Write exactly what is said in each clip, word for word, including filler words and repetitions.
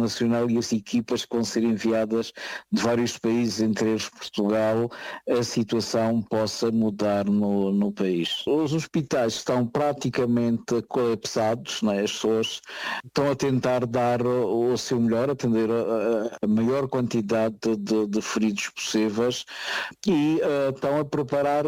internacional e as equipas que vão ser enviadas de vários países, entre eles Portugal, a situação possa mudar no, no país. Os hospitais estão praticamente colapsados, né? As pessoas estão a tentar dar o, o seu melhor, atender a, a maior quantidade de, de feridos possíveis e uh, estão a preparar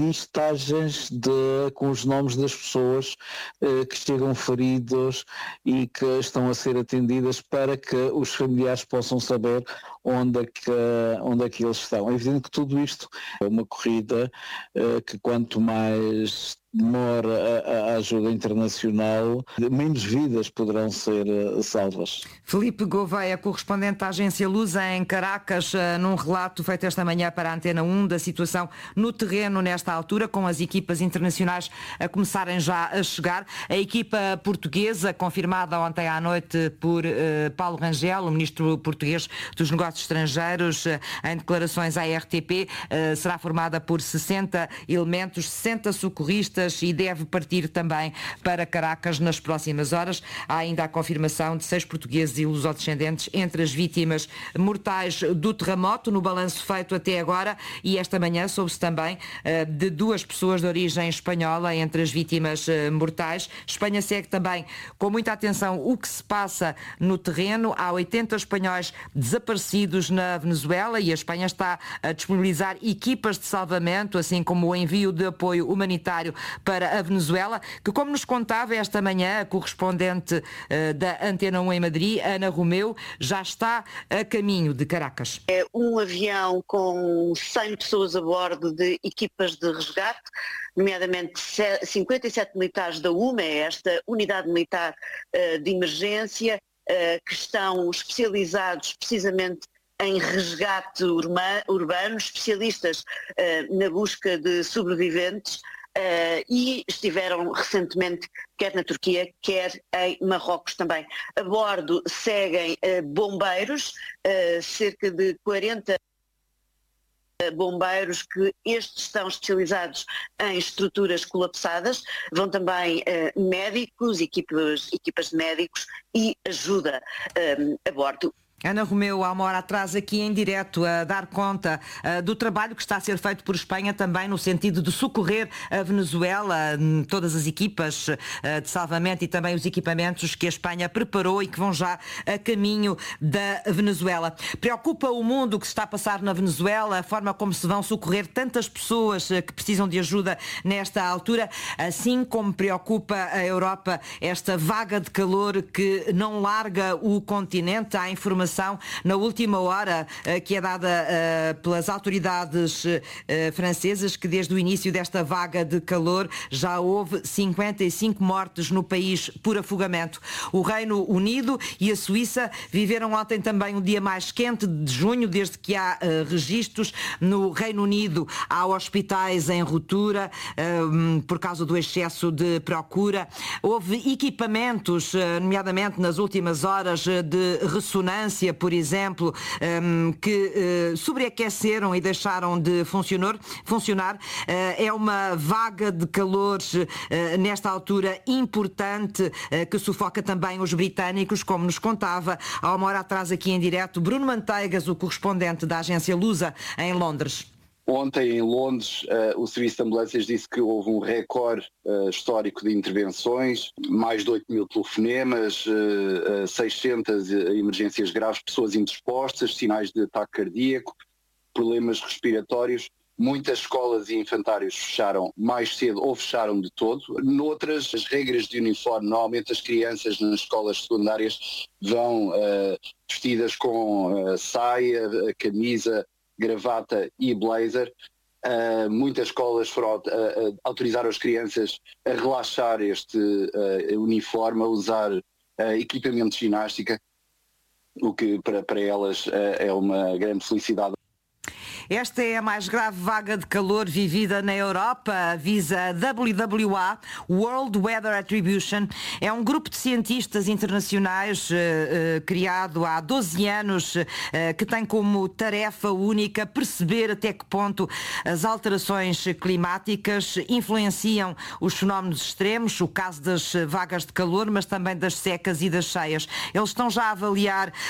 listagens de, com os nomes das pessoas uh, que chegam feridos e que estão a ser atendidas para que os familiares possam saber onde é que, onde é que eles estão. É evidente que tudo isto é uma corrida uh, que quanto mais demora a, a ajuda internacional, menos vidas poderão ser uh, salvas. Filipe Gouveia, correspondente da agência Lusa em Caracas, uh, num relato feito esta manhã para a Antena um da situação no terreno nesta altura, com as equipas internacionais a começarem já a chegar. A equipa portuguesa, confirmada ontem à noite por uh, Paulo Rangel, o ministro português dos Negócios Estrangeiros, uh, em declarações à R T P, uh, será formada por sessenta elementos, sessenta socorristas, e deve partir também para Caracas nas próximas horas. Há ainda a confirmação de seis portugueses e lusodescendentes entre as vítimas mortais do terremoto, no balanço feito até agora, e esta manhã soube-se também uh, de duas pessoas de origem espanhola entre as vítimas uh, mortais. Espanha segue também com muita atenção o que se passa no terreno. Há oitenta espanhóis desaparecidos na Venezuela e a Espanha está a disponibilizar equipas de salvamento, assim como o envio de apoio humanitário para a Venezuela, que, como nos contava esta manhã a correspondente uh, da Antena um em Madrid, Ana Romeu, já está a caminho de Caracas. É um avião com cem pessoas a bordo de equipas de resgate, nomeadamente cinquenta e sete militares da U M E, esta unidade militar uh, de emergência, uh, que estão especializados precisamente em resgate urma, urbano, especialistas uh, na busca de sobreviventes. Uh, e estiveram recentemente quer na Turquia, quer em Marrocos também. A bordo seguem uh, bombeiros, uh, cerca de quarenta bombeiros, que estes estão especializados em estruturas colapsadas. Vão também uh, médicos, equipas, equipas de médicos e ajuda uh, a bordo. Ana Romeu, há uma hora atrás aqui em direto a dar conta uh, do trabalho que está a ser feito por Espanha também no sentido de socorrer a Venezuela, todas as equipas uh, de salvamento e também os equipamentos que a Espanha preparou e que vão já a caminho da Venezuela. Preocupa o mundo o que se está a passar na Venezuela, a forma como se vão socorrer tantas pessoas uh, que precisam de ajuda nesta altura, assim como preocupa a Europa esta vaga de calor que não larga o continente. Há informação na última hora que é dada pelas autoridades francesas que desde o início desta vaga de calor já houve cinquenta e cinco mortes no país por afogamento. O Reino Unido e a Suíça viveram ontem também um dia mais quente de junho, desde que há registros. No Reino Unido há hospitais em ruptura por causa do excesso de procura. Houve equipamentos, nomeadamente nas últimas horas, de ressonância, por exemplo, que sobreaqueceram e deixaram de funcionar. funcionar. É uma vaga de calor nesta altura importante que sufoca também os britânicos, como nos contava há uma hora atrás aqui em direto Bruno Manteigas, o correspondente da agência Lusa em Londres. Ontem, em Londres, uh, o Serviço de Ambulâncias disse que houve um recorde uh, histórico de intervenções, mais de oito mil telefonemas, uh, uh, seiscentas emergências graves, pessoas indispostas, sinais de ataque cardíaco, problemas respiratórios. Muitas escolas e infantários fecharam mais cedo ou fecharam de todo. Noutras, as regras de uniforme, normalmente as crianças nas escolas secundárias vão uh, vestidas com uh, saia, camisa, gravata e blazer. Uh, muitas escolas foram, uh, uh, autorizaram as crianças a relaxar este uh, uniforme, a usar uh, equipamento de ginástica, o que para, para elas uh, é uma grande felicidade. Esta é a mais grave vaga de calor vivida na Europa, avisa a W W A, World Weather Attribution. É um grupo de cientistas internacionais uh, uh, criado há doze anos uh, que tem como tarefa única perceber até que ponto as alterações climáticas influenciam os fenómenos extremos, o caso das vagas de calor, mas também das secas e das cheias. Eles estão já a avaliar